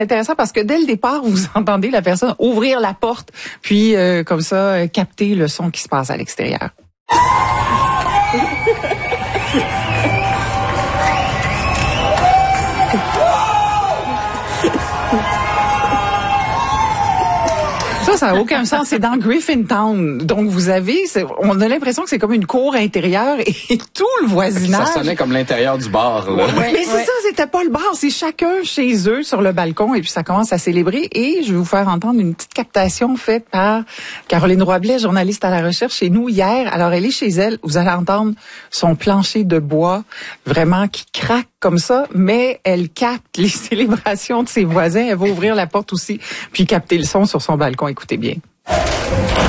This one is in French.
Intéressant parce que dès le départ, vous entendez la personne ouvrir la porte, puis comme ça, capter le son qui se passe à l'extérieur. Ça n'a aucun sens. C'est dans Griffintown. Donc, on a l'impression que c'est comme une cour intérieure et tout le voisinage. Ça sonnait comme l'intérieur du bar, là. Ouais, mais c'est ça, c'était pas le bar. C'est chacun chez eux sur le balcon et puis ça commence à célébrer. Et je vais vous faire entendre une petite captation faite par Caroline Roy-Blais, journaliste à la recherche chez nous hier. Alors, elle est chez elle. Vous allez entendre son plancher de bois vraiment qui craque comme ça, mais elle capte les célébrations de ses voisins. Elle va ouvrir la porte aussi, puis capter le son sur son balcon. Écoutez bien.